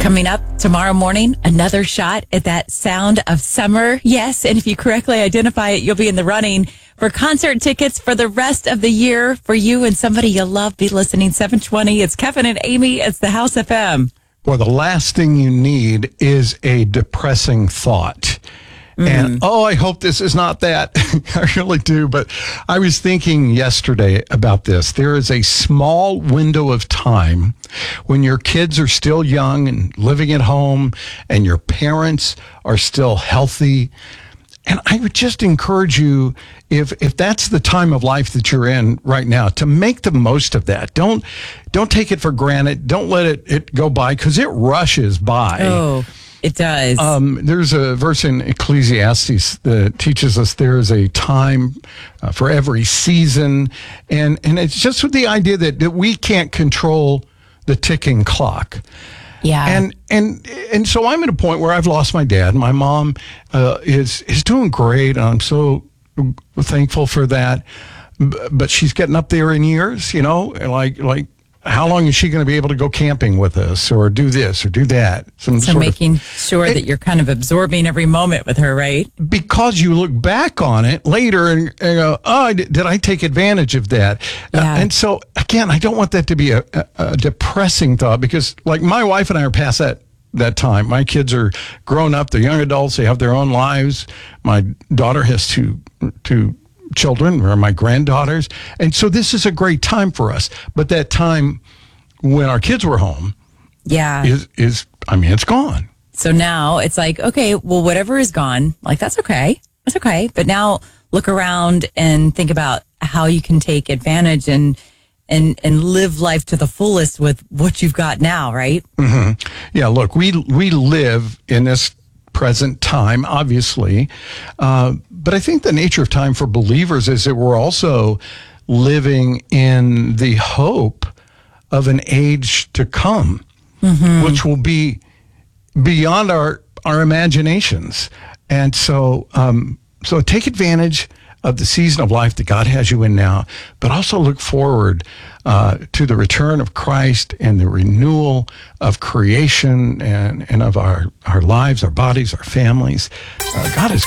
Coming up tomorrow morning, another shot at that sound of summer. Yes, and if you correctly identify it, you'll be in the running for concert tickets for the rest of the year for you and somebody you love. Be listening 720. It's Kevin and Amy. It's the House FM. Well, the last thing you need is a depressing thought. And, I hope this is not that. I really do. But I was thinking yesterday about this. There is a small window of time when your kids are still young and living at home and your parents are still healthy. And I would just encourage you, if that's the time of life that you're in right now, to make the most of that. Don't take it for granted. Don't let it go by, because it rushes by. Oh, it does. There's a verse in Ecclesiastes that teaches us there is a time for every season. And it's just with the idea that we can't control the ticking clock. Yeah. And so I'm at a point where I've lost my dad. My mom is doing great. And I'm so thankful for that. But she's getting up there in years, like how long is she going to be able to go camping with us or do this or do that? So making sure that you're kind of absorbing every moment with her, right? Because you look back on it later and go, did I take advantage of that? Yeah. And so, again, I don't want that to be a depressing thought, because like my wife and I are past that time. My kids are grown up. They're young adults. They have their own lives. My daughter has two children, or my granddaughters. And so this is a great time for us. But that time when our kids were home is it's gone. So now it's like, okay, well, whatever is gone, like that's okay. That's okay. But now look around and think about how you can take advantage and live life to the fullest with what you've got now, right? Mm-hmm. Yeah, look, we live in this present time, obviously. But I think the nature of time for believers is that we're also living in the hope of an age to come, which will be beyond our imaginations. And so take advantage of the season of life that God has you in now, but also look forward to the return of Christ and the renewal of creation and of our lives, our bodies, our families. God is